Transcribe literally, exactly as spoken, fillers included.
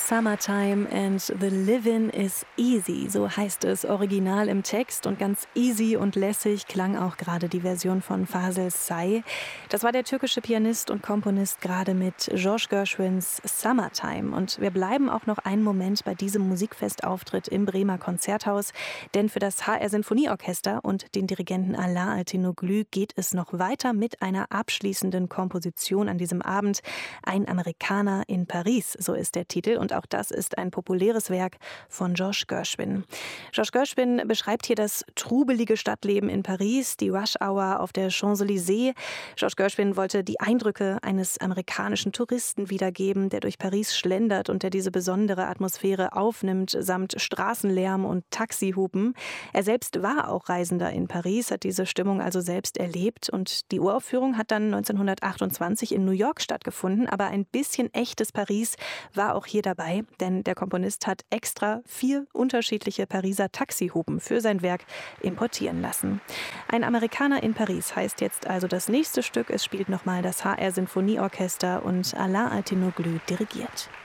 Summertime and the living is easy, so heißt es original im Text und ganz easy und lässig klang auch gerade die Version von Fasel Say. Das war der türkische Pianist und Komponist gerade mit George Gershwins Summertime. Und wir bleiben auch noch einen Moment bei diesem Musikfestauftritt im Bremer Konzerthaus, denn für das H R Sinfonieorchester und den Dirigenten Alain Altinoglu geht es noch weiter mit einer abschließenden Komposition an diesem Abend. Ein Amerikaner in Paris, so ist der Titel. Und auch das ist ein populäres Werk von George Gershwin. George Gershwin beschreibt hier das trubelige Stadtleben in Paris, die Rush-Hour auf der Champs-Élysées. George Gershwin wollte die Eindrücke eines amerikanischen Touristen wiedergeben, der durch Paris schlendert und der diese besondere Atmosphäre aufnimmt, samt Straßenlärm und Taxihupen. Er selbst war auch Reisender in Paris, hat diese Stimmung also selbst erlebt. Und die Uraufführung hat dann neunzehnhundertachtundzwanzig in New York stattgefunden. Aber ein bisschen echtes Paris war auch hier dabei, denn der Komponist hat extra vier unterschiedliche Pariser Taxihupen für sein Werk importieren lassen. Ein Amerikaner in Paris heißt jetzt also das nächste Stück. Es spielt nochmal das H R Sinfonieorchester und Alain Altinoglu dirigiert.